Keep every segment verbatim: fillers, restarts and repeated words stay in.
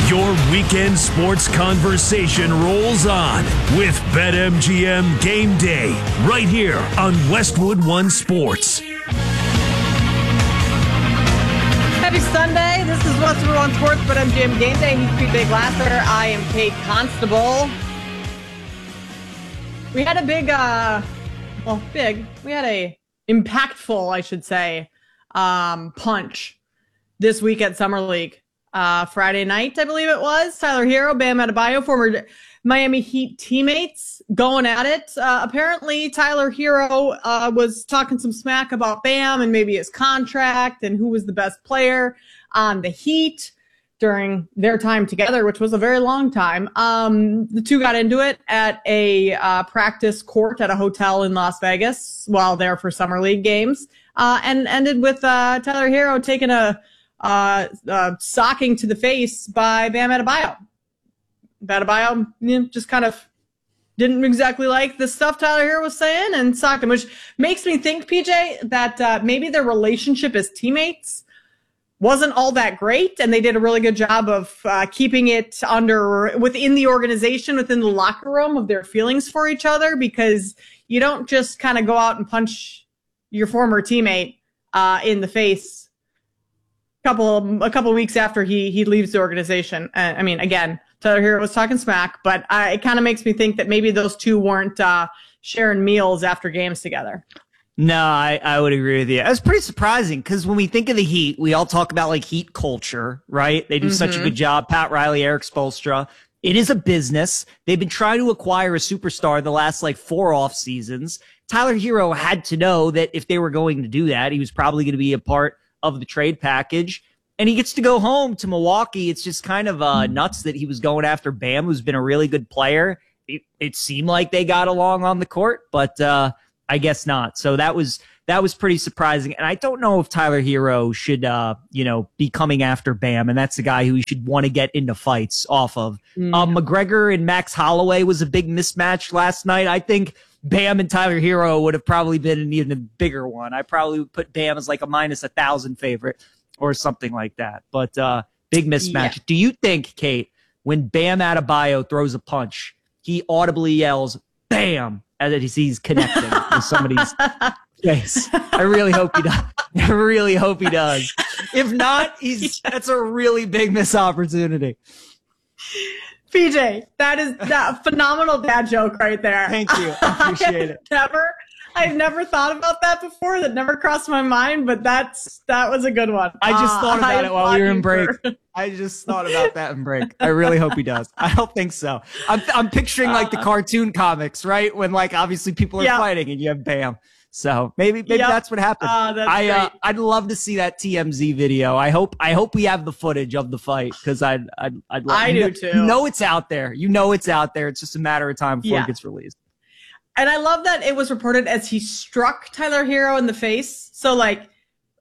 Your weekend sports conversation rolls on with BetMGM Game Day right here on Westwood One Sports. Happy Sunday. This is Westwood One Sports, BetMGM Game Day. He's P J Glasser. I am Kate Constable. We had a big, uh, well, big, we had a impactful, I should say, um, punch this week at Summer League. Uh, Friday night, I believe it was. Tyler Herro, Bam Adebayo, former Miami Heat teammates going at it. Uh, apparently, Tyler Herro uh, was talking some smack about Bam and maybe his contract and who was the best player on the Heat during their time together, which was a very long time. Um, the two got into it at a uh, practice court at a hotel in Las Vegas while there for Summer League games, uh, and ended with uh, Tyler Herro taking a Uh, uh, socking to the face by Bam Adebayo. Adebayo you know, just kind of didn't exactly like the stuff Tyler Herro was saying and socked him, which makes me think, P J, that uh, maybe their relationship as teammates wasn't all that great, and they did a really good job of uh, keeping it under within the organization, within the locker room, of their feelings for each other, because you don't just kind of go out and punch your former teammate uh, in the face couple a couple weeks after he he leaves the organization. Uh, I mean, again, Tyler Herro was talking smack, but uh, it kind of makes me think that maybe those two weren't uh, sharing meals after games together. No, I, I would agree with you. It's pretty surprising because when we think of the Heat, we all talk about like Heat culture, right? They do mm-hmm. such a good job. Pat Riley, Eric Spoelstra. It is a business. They've been trying to acquire a superstar the last like four off seasons. Tyler Herro had to know that if they were going to do that, he was probably going to be a part of the trade package, and he gets to go home to Milwaukee. It's just kind of uh, nuts that he was going after Bam, who's been a really good player. It, it seemed like they got along on the court, but uh, I guess not. So that was that was pretty surprising. And I don't know if Tyler Herro should, uh, you know, be coming after Bam, and that's the guy who he should want to get into fights off of. Mm. Um, McGregor and Max Holloway was a big mismatch last night. I think Bam and Tyler Herro would have probably been an even bigger one. I probably would put Bam as like a minus a thousand favorite or something like that. But uh, big mismatch. Yeah. Do you think, Kate, when Bam Adebayo throws a punch, he audibly yells "Bam" as he's connecting with somebody's face? I really hope he does. I really hope he does. If not, he's that's a really big missed opportunity. P J, that is that phenomenal dad joke right there. Thank you. I appreciate it. Never, I've never thought about that before. That never crossed my mind, but that's that was a good one. I just uh, thought about I it while we were in break. For... I just thought about that in break. I really hope he does. I don't think so. I'm I'm picturing like the cartoon comics, right? When like obviously people are yeah. fighting and you have Bam. So maybe maybe yep. that's what happened. Uh, that's I uh, great. I'd love to see that T M Z video. I hope I hope we have the footage of the fight because I'd I'd I'd love. I you do know, too. You know it's out there. You know it's out there. It's just a matter of time before yeah. it gets released. And I love that it was reported as he struck Tyler Herro in the face. So like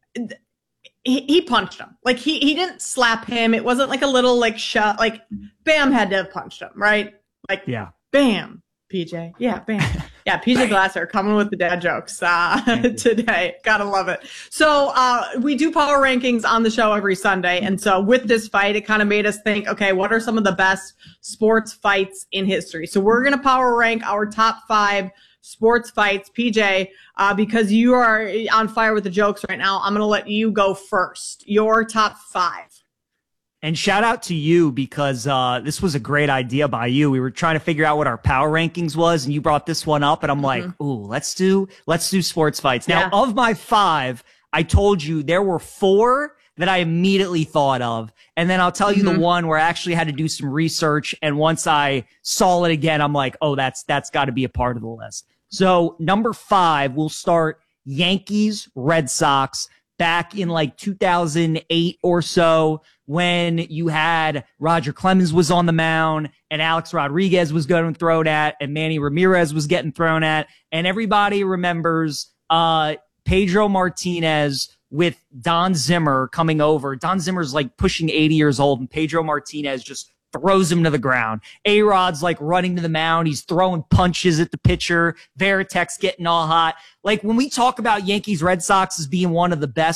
he, he punched him. Like he he didn't slap him. It wasn't like a little like shot. Like Bam had to have punched him, right? Like yeah, Bam. P J. Yeah, bam. Yeah, P J Glasser coming with the dad jokes uh, today. Gotta love it. So uh, we do power rankings on the show every Sunday. And so with this fight, it kind of made us think, okay, what are some of the best sports fights in history? So we're going to power rank our top five sports fights. P J, uh, because you are on fire with the jokes right now, I'm going to let you go first. Your top five. And shout out to you because uh, this was a great idea by you. We were trying to figure out what our power rankings was, and you brought this one up, and I'm mm-hmm. like, ooh, let's do let's do sports fights. Now, yeah. of my five, I told you there were four that I immediately thought of, and then I'll tell you mm-hmm. the one where I actually had to do some research, and once I saw it again, I'm like, oh, that's that's got to be a part of the list. So number five, we'll start Yankees, Red Sox. Back in like two thousand eight or so, when you had Roger Clemens was on the mound and Alex Rodriguez was getting thrown at and Manny Ramirez was getting thrown at. And everybody remembers uh Pedro Martinez with Don Zimmer coming over. Don Zimmer's like pushing eighty years old and Pedro Martinez just throws him to the ground. A-Rod's like running to the mound. He's throwing punches at the pitcher. Veritek's getting all hot. Like when we talk about Yankees Red Sox as being one of the best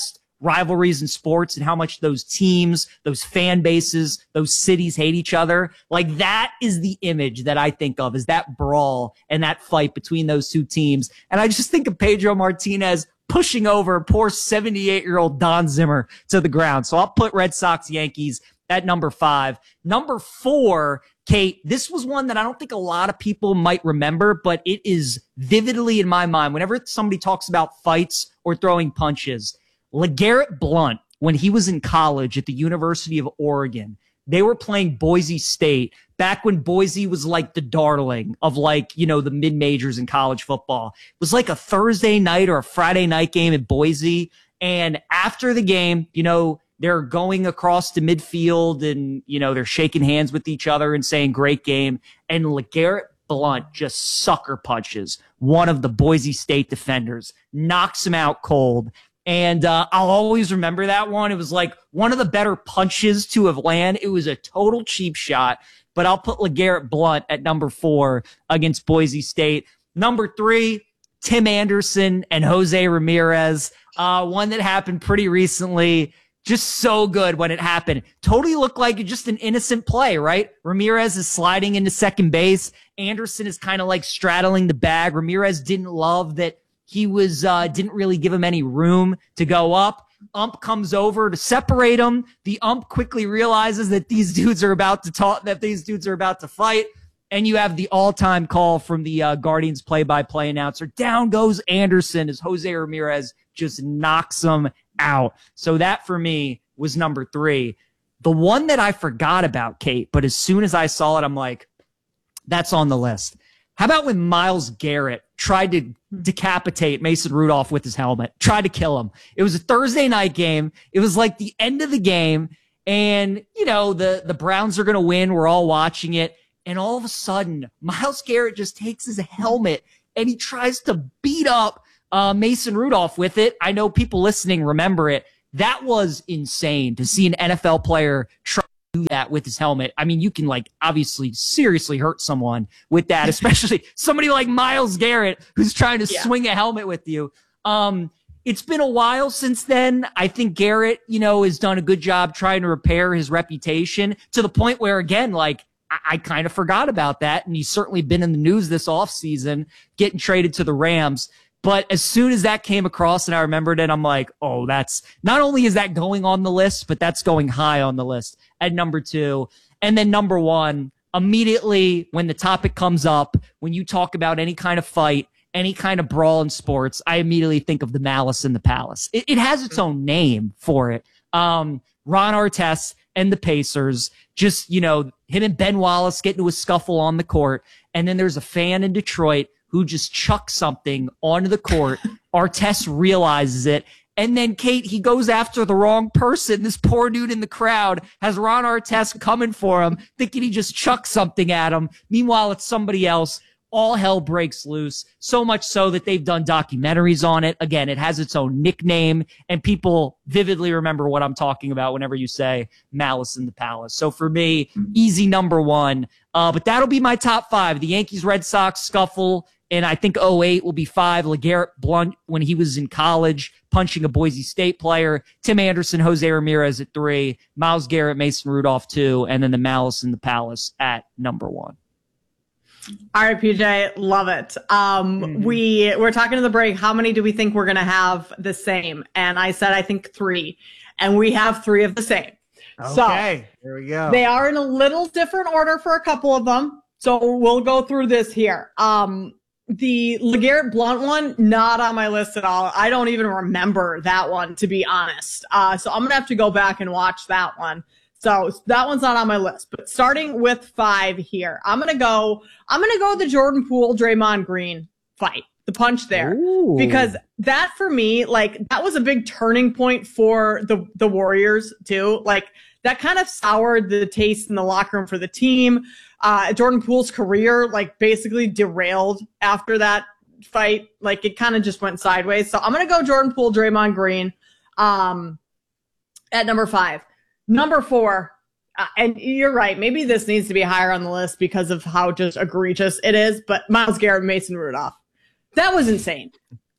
rivalries in sports and how much those teams, those fan bases, those cities hate each other. Like that is the image that I think of, is that brawl and that fight between those two teams. And I just think of Pedro Martinez pushing over poor seventy-eight year old Don Zimmer to the ground. So I'll put Red Sox Yankees at number five. Number four, Kate, this was one that I don't think a lot of people might remember, but it is vividly in my mind. Whenever somebody talks about fights or throwing punches, LeGarrette Blount, when he was in college at the University of Oregon, they were playing Boise State back when Boise was like the darling of like, you know, the mid majors in college football. It was like a Thursday night or a Friday night game at Boise. And after the game, you know, they're going across to midfield and, you know, they're shaking hands with each other and saying great game. And LeGarrette Blount just sucker punches one of the Boise State defenders, knocks him out cold. And uh, I'll always remember that one. It was like one of the better punches to have landed. It was a total cheap shot, but I'll put LeGarrette Blount at number four against Boise State. Number three, Tim Anderson and Jose Ramirez, uh, one that happened pretty recently. Just so good when it happened. Totally looked like just an innocent play, right? Ramirez is sliding into second base. Anderson is kind of like straddling the bag. Ramirez didn't love that he was, uh, didn't really give him any room to go up. Ump comes over to separate him. The ump quickly realizes that these dudes are about to talk, that these dudes are about to fight. And you have the all-time call from the uh, Guardians play-by-play announcer. Down goes Anderson as Jose Ramirez just knocks him out. So that for me was number three. The one that I forgot about, Kate, but as soon as I saw it, I'm like, that's on the list. How about when Myles Garrett tried to decapitate Mason Rudolph with his helmet, tried to kill him? It was a Thursday night game. It was like the end of the game. And, you know, the, the Browns are going to win. We're all watching it. And all of a sudden, Myles Garrett just takes his helmet and he tries to beat up uh, Mason Rudolph with it. I know people listening remember it. That was insane to see an N F L player try to do that with his helmet. I mean, you can like obviously seriously hurt someone with that, especially somebody like Myles Garrett who's trying to yeah. swing a helmet with you. Um, it's been a while since then. I think Garrett, you know, has done a good job trying to repair his reputation to the point where, again, like, I kind of forgot about that. And he's certainly been in the news this offseason, getting traded to the Rams. But as soon as that came across and I remembered it, I'm like, oh, that's not only is that going on the list, but that's going high on the list at number two. And then number one, immediately when the topic comes up, when you talk about any kind of fight, any kind of brawl in sports, I immediately think of the Malice in the Palace. It, it has its own name for it. Um, Ron Artest and the Pacers, just, you know, him and Ben Wallace get into a scuffle on the court. And then there's a fan in Detroit who just chucks something onto the court. Artest realizes it. And then, Kate, he goes after the wrong person. This poor dude in the crowd has Ron Artest coming for him, thinking he just chucked something at him. Meanwhile, it's somebody else. All hell breaks loose, so much so that they've done documentaries on it. Again, it has its own nickname, and people vividly remember what I'm talking about whenever you say Malice in the Palace. So for me, easy number one. Uh, but that'll be my top five. The Yankees-Red Sox scuffle, and I think oh eight will be five. LeGarrette Blount, when he was in college, punching a Boise State player. Tim Anderson, Jose Ramirez at three. Myles Garrett, Mason Rudolph, two. And then the Malice in the Palace at number one. All right, P J, love it. Um, mm-hmm. we we're talking to the break. How many do we think we're going to have the same? And I said, I think three, and we have three of the same. Okay, so, here we go. They are in a little different order for a couple of them. So we'll go through this here. Um, the LeGarrette Blount one, not on my list at all. I don't even remember that one, to be honest. Uh, so I'm going to have to go back and watch that one. So that one's not on my list, but starting with five here, I'm going to go, I'm going to go the Jordan Poole, Draymond Green fight, the punch there. Ooh. Because that for me, like that was a big turning point for the, the Warriors too. Like that kind of soured the taste in the locker room for the team. Uh, Jordan Poole's career, like basically derailed after that fight. Like it kind of just went sideways. So I'm going to go Jordan Poole, Draymond Green, um, at number five. Number four, uh, and you're right, maybe this needs to be higher on the list because of how just egregious it is, but Myles Garrett, Mason Rudolph. That was insane.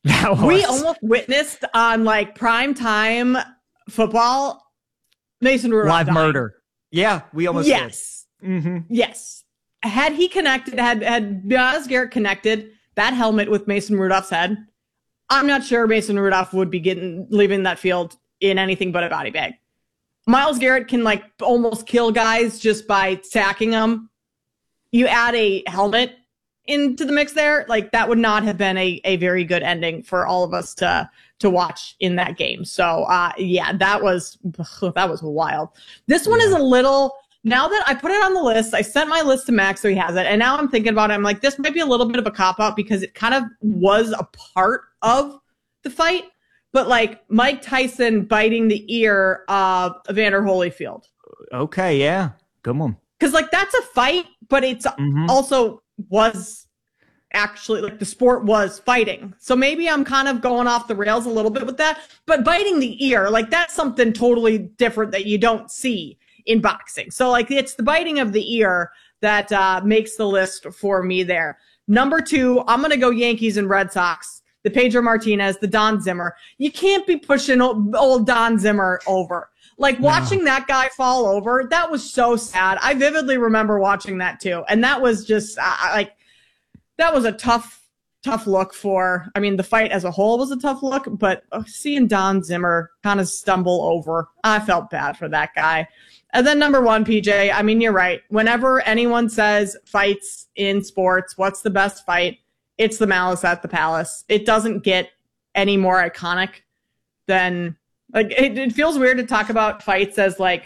That was. We almost witnessed on like prime time football, Mason Rudolph live dying. murder. Yeah, we almost yes, mm-hmm. yes. Had he connected, had had Myles Garrett connected that helmet with Mason Rudolph's head, I'm not sure Mason Rudolph would be getting leaving that field in anything but a body bag. Myles Garrett can like almost kill guys just by sacking them. You add a helmet into the mix there, like that would not have been a, a very good ending for all of us to to watch in that game. So uh yeah, that was that was wild. This one yeah. is a little, now that I put it on the list, I sent my list to Max so he has it, and now I'm thinking about it, I'm like, this might be a little bit of a cop-out because it kind of was a part of the fight, but like Mike Tyson biting the ear of Evander Holyfield. Okay, yeah. Good one. Because like that's a fight, but it's mm-hmm. also was actually like the sport was fighting. So maybe I'm kind of going off the rails a little bit with that, but biting the ear, like that's something totally different that you don't see in boxing. So like it's the biting of the ear that uh, makes the list for me there. Number two, I'm going to go Yankees and Red Sox. The Pedro Martinez, the Don Zimmer. You can't be pushing old, old Don Zimmer over. Like watching no. that guy fall over, that was so sad. I vividly remember watching that too. And that was just uh, like, that was a tough, tough look for, I mean, the fight as a whole was a tough look, but uh, seeing Don Zimmer kind of stumble over, I felt bad for that guy. And then number one, P J, I mean, you're right. Whenever anyone says fights in sports, what's the best fight? It's the Malice at the Palace. It doesn't get any more iconic than, like, it, it feels weird to talk about fights as like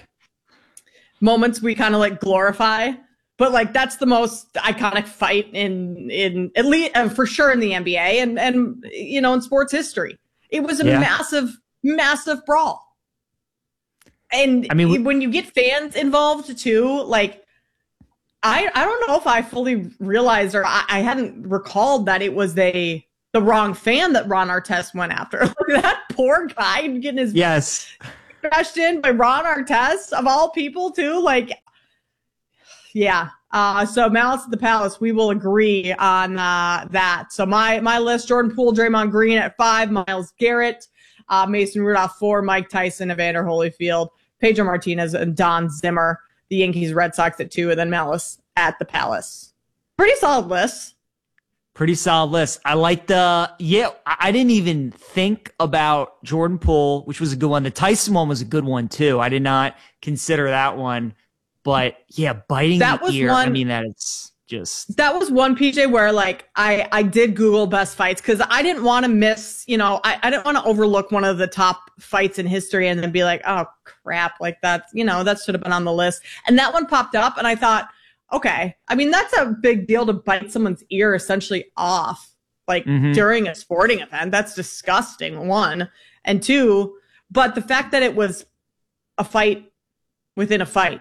moments we kind of like glorify, but like that's the most iconic fight in, in at least uh, for sure in the N B A and, and, you know, in sports history. It was a yeah. massive, massive brawl. And I mean, we, when you get fans involved too, like, I, I don't know if I fully realized or I, I hadn't recalled that it was a the wrong fan that Ron Artest went after. Like that poor guy getting his yes crashed in by Ron Artest of all people too. Like, yeah. Uh, so Malice at the Palace, we will agree on uh, that. So my my list: Jordan Poole, Draymond Green at five, Myles Garrett, uh, Mason Rudolph four, Mike Tyson, Evander Holyfield, Pedro Martinez, and Don Zimmer. The Yankees, Red Sox at two, and then Malice at the Palace. Pretty solid list. Pretty solid list. I like the, yeah, I didn't even think about Jordan Poole, which was a good one. The Tyson one was a good one too. I did not consider that one. But yeah, biting that the was ear, one, I mean, that it's just. That was one, P J, where like I, I did Google best fights because I didn't want to miss, you know, I, I didn't want to overlook one of the top fights in history and then be like, oh crap, like that, you know, that should have been on the list. And that one popped up and I thought, okay, I mean, that's a big deal to bite someone's ear essentially off, like mm-hmm. during a sporting event. That's disgusting, one. And two, but the fact that it was a fight within a fight,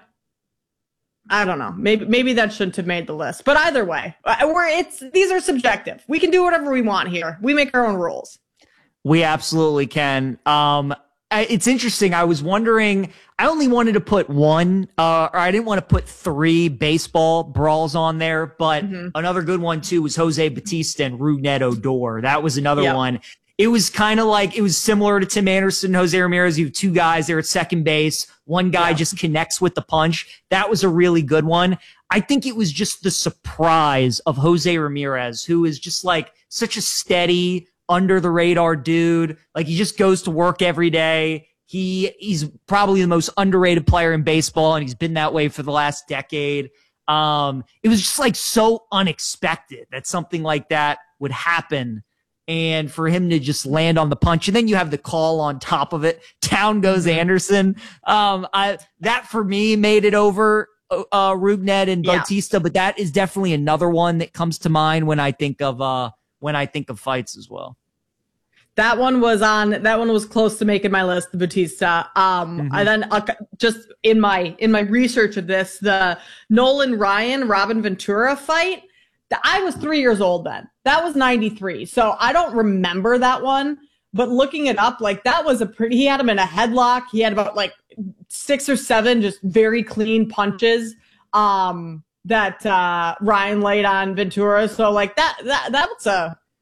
I don't know. Maybe maybe that shouldn't have made the list. But either way, we're it's these are subjective. We can do whatever we want here. We make our own rules. We absolutely can. Um, it's interesting. I was wondering, I only wanted to put one, uh, or I didn't want to put three baseball brawls on there, but mm-hmm. another good one too was Jose Batista and Rougned Odor. That was another yep. one. It was kind of like, it was similar to Tim Anderson, Jose Ramirez. You have two guys there at second base. One guy yeah. just connects with the punch. That was a really good one. I think it was just the surprise of Jose Ramirez, who is just like such a steady, under the radar dude. Like he just goes to work every day. He, he's probably the most underrated player in baseball, and he's been that way for the last decade. Um, it was just like so unexpected that something like that would happen. And for him to just land on the punch, and then you have the call on top of it. Down goes Anderson. Um, I, that for me made it over, uh, Rougned and yeah. Bautista, but that is definitely another one that comes to mind when I think of, uh, when I think of fights as well. That one was on, that one was close to making my list, the Bautista. Um, mm-hmm. and then uh, just in my, in my research of this, the Nolan Ryan, Robin Ventura fight, I was three years old then. That was ninety-three. So I don't remember that one, but looking it up, like that was a pretty, he had him in a headlock. He had about like six or seven just very clean punches um, that uh, Ryan laid on Ventura. So like that, that, that was a,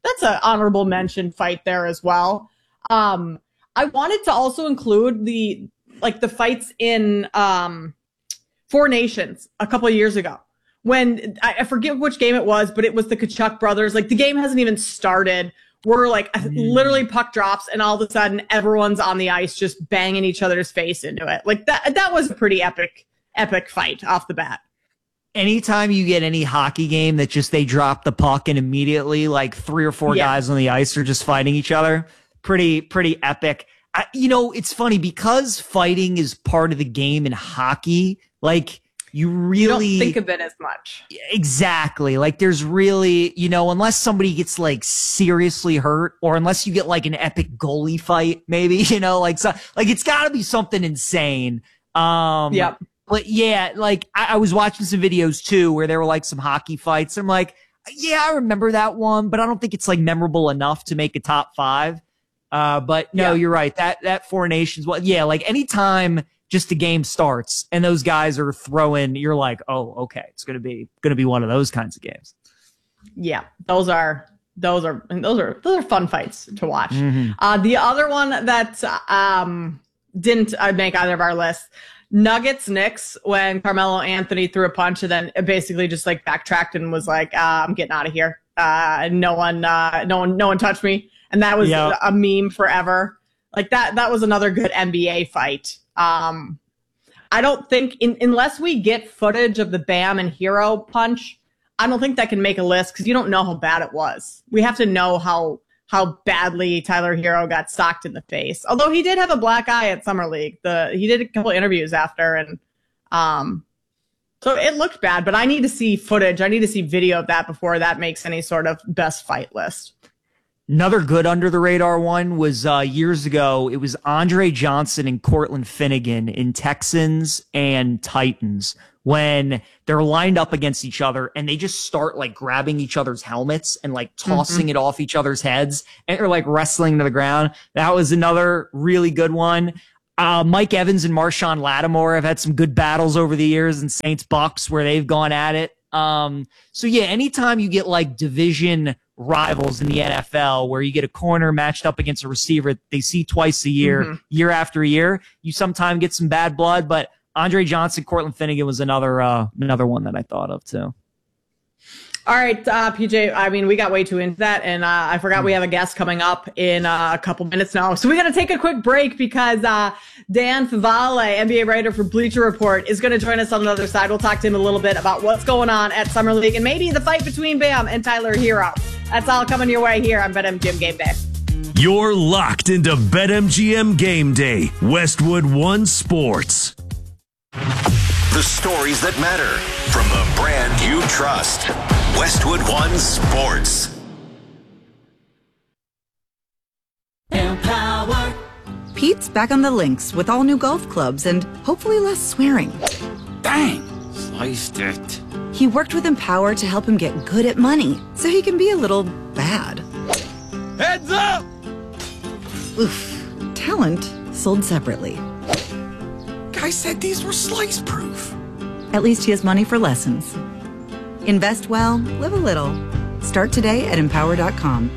that's an honorable mention fight there as well. Um, I wanted to also include the like the fights in um, Four Nations a couple of years ago when I, I forget which game it was, but it was the Kachuk brothers. Like the game hasn't even started. We're like mm. literally puck drops and all of a sudden everyone's on the ice just banging each other's face into it. Like that, that was a pretty epic, epic fight off the bat. Anytime you get any hockey game that just they drop the puck and immediately like three or four yeah. guys on the ice are just fighting each other, pretty, pretty epic. I, you know, it's funny because fighting is part of the game in hockey. Like you really you don't think of it as much. Exactly. Like there's really, you know, unless somebody gets like seriously hurt or unless you get like an epic goalie fight, maybe, you know, like, so, like it's gotta be something insane. Um, yeah. But yeah, like I, I was watching some videos too where there were like some hockey fights. I'm like, yeah, I remember that one, but I don't think it's like memorable enough to make a top five. Uh, but no, yeah. you're right. That, that Four Nations, well, yeah, like anytime just the game starts and those guys are throwing, you're like, oh, okay, it's going to be, going to be one of those kinds of games. Yeah, those are, those are, those are, those are fun fights to watch. Mm-hmm. Uh, the other one that, um, didn't uh, make either of our lists, Nuggets Knicks, when Carmelo Anthony threw a punch and then basically just like backtracked and was like, uh, I'm getting out of here. Uh, no one, uh, no one, no one touched me. And that was yep. a meme forever. Like that, that was another good N B A fight. Um, I don't think in, unless we get footage of the Bam and Hero punch, I don't think that can make a list because you don't know how bad it was. We have to know how, how badly Tyler Hero got socked in the face. Although he did have a black eye at Summer League. The he did a couple interviews after, and um, so it looked bad. But I need to see footage. I need to see video of that before that makes any sort of best fight list. Another good under the radar one was uh, years ago. It was Andre Johnson and Cortland Finnegan in Texans and Titans when they're lined up against each other and they just start like grabbing each other's helmets and like tossing mm-hmm. it off each other's heads and they're like wrestling to the ground. That was another really good one. Uh, Mike Evans and Marshawn Lattimore have had some good battles over the years in Saints Bucks where they've gone at it. Um, so yeah, anytime you get like division rivals in the N F L where you get a corner matched up against a receiver they see twice a year, mm-hmm. year after year, you sometimes get some bad blood, but Andre Johnson, Cortland Finnegan was another, uh, another one that I thought of too. All right, uh, P J, I mean, we got way too into that, and uh, I forgot we have a guest coming up in uh, a couple minutes now. So we got to take a quick break because uh, Dan Favale, N B A writer for Bleacher Report, is going to join us on the other side. We'll talk to him a little bit about what's going on at Summer League and maybe the fight between Bam and Tyler Hero. That's all coming your way here on BetMGM Game Day. You're locked into BetMGM Game Day, Westwood One Sports. The stories that matter from the brand you trust. Westwood One Sports. Empower. Pete's back on the links with all new golf clubs and hopefully less swearing. Dang, sliced it. He worked with Empower to help him get good at money so he can be a little bad. Heads up! Oof. Talent sold separately. Guy said these were slice proof. At least he has money for lessons. Invest well, live a little. Start today at empower dot com.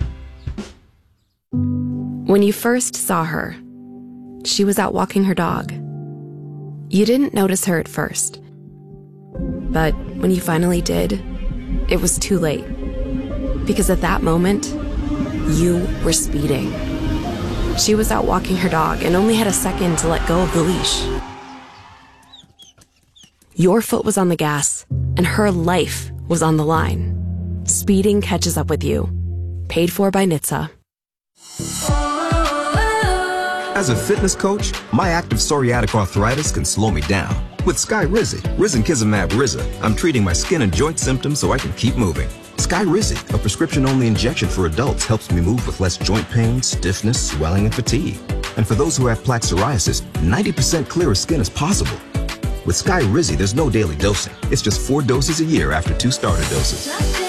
When you first saw her, she was out walking her dog. You didn't notice her at first. But when you finally did, it was too late. Because at that moment, you were speeding. She was out walking her dog and only had a second to let go of the leash. Your foot was on the gas, and her life was on the line. Speeding catches up with you. Paid for by N H T S A. As a fitness coach, my active psoriatic arthritis can slow me down. With Skyrizi, Risankizumab Riza, I'm treating my skin and joint symptoms so I can keep moving. Skyrizi, a prescription-only injection for adults, helps me move with less joint pain, stiffness, swelling, and fatigue. And for those who have plaque psoriasis, ninety percent clearer skin is possible. With Skyrizi, there's no daily dosing. It's just four doses a year after two starter doses.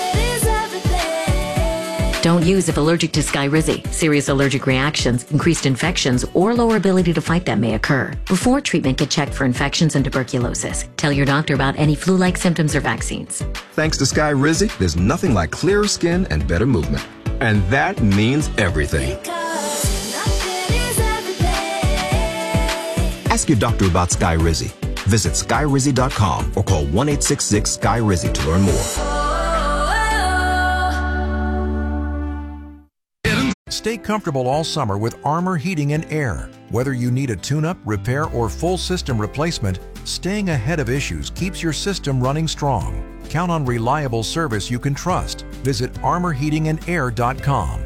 Don't use if allergic to Skyrizi. Serious allergic reactions, increased infections, or lower ability to fight them may occur. Before treatment, get checked for infections and tuberculosis. Tell your doctor about any flu-like symptoms or vaccines. Thanks to Skyrizi, there's nothing like clearer skin and better movement. And that means everything. Ask your doctor about Skyrizi. Visit Skyrizi dot com or call one eight six six Sky Rizzy to learn more. Stay comfortable all summer with Armor Heating and Air. Whether you need a tune-up, repair, or full system replacement, staying ahead of issues keeps your system running strong. Count on reliable service you can trust. Visit armor heating and air dot com.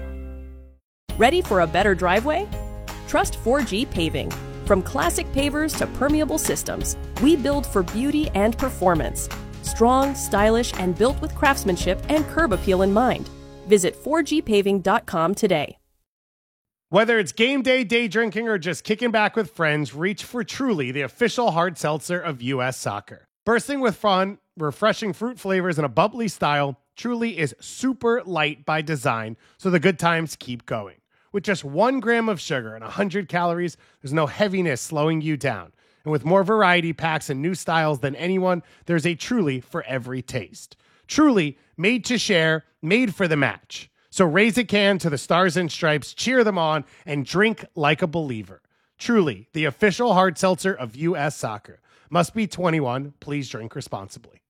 Ready for a better driveway? Trust four G Paving. From classic pavers to permeable systems, we build for beauty and performance. Strong, stylish, and built with craftsmanship and curb appeal in mind. Visit four G paving dot com today. Whether it's game day, day drinking, or just kicking back with friends, reach for Truly, the official hard seltzer of U S Soccer. Bursting with fun, refreshing fruit flavors, and a bubbly style, Truly is super light by design, so the good times keep going. With just one gram of sugar and one hundred calories, there's no heaviness slowing you down. And with more variety packs and new styles than anyone, there's a Truly for every taste. Truly, made to share, made for the match. So raise a can to the Stars and Stripes, cheer them on, and drink like a believer. Truly, the official hard seltzer of U S Soccer. Must be twenty-one. Please drink responsibly.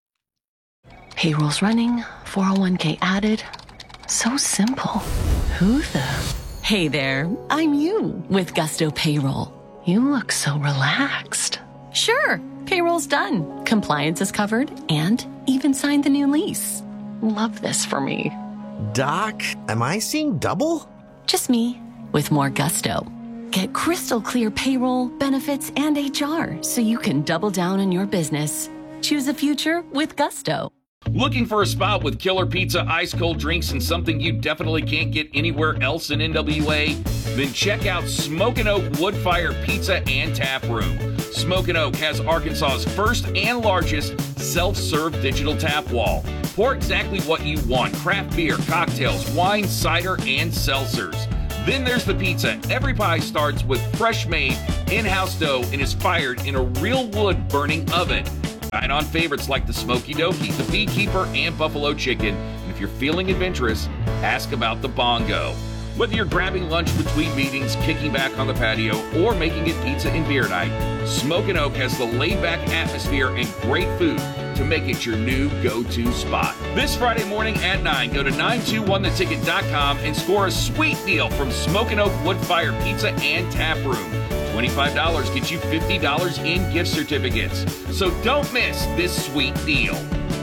Payroll's running, four oh one k added. So simple. Who the? Hey there, I'm you with Gusto Payroll. You look so relaxed. Sure, payroll's done. Compliance is covered and even signed the new lease. Love this for me. Doc, am I seeing double? Just me with more gusto. Get crystal clear payroll, benefits, and H R so you can double down on your business. Choose a future with Gusto. Looking for a spot with killer pizza, ice cold drinks, and something you definitely can't get anywhere else in N W A? Then check out Smokin' Oak Wood Fire Pizza and Tap Room. Smokin' Oak has Arkansas's first and largest self-serve digital tap wall. Pour exactly what you want: craft beer, cocktails, wine, cider, and seltzers. Then there's the pizza. Every pie starts with fresh-made, in-house dough and is fired in a real wood-burning oven. Dine on favorites like the Smoky Dokie, the Beekeeper, and Buffalo Chicken. And if you're feeling adventurous, ask about the Bongo. Whether you're grabbing lunch between meetings, kicking back on the patio, or making it pizza and beer night, Smokin' Oak has the laid-back atmosphere and great food to make it your new go-to spot. This Friday morning at nine, go to nine two one the ticket dot com and score a sweet deal from Smokin' Oak Wood Fire Pizza and Tap Room. twenty-five dollars gets you fifty dollars in gift certificates. So don't miss this sweet deal.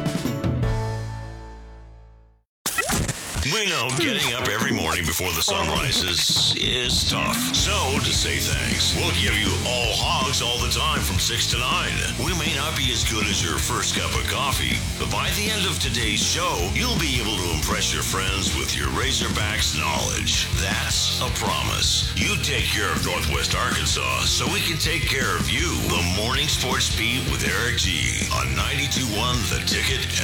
We know getting up every morning before the sun rises is tough. So, to say thanks, we'll give you all hogs all the time from six to nine. We may not be as good as your first cup of coffee, but by the end of today's show, you'll be able to impress your friends with your Razorbacks knowledge. That's a promise. You take care of Northwest Arkansas so we can take care of you. The Morning Sports Beat with Eric G on ninety-two point one The Ticket.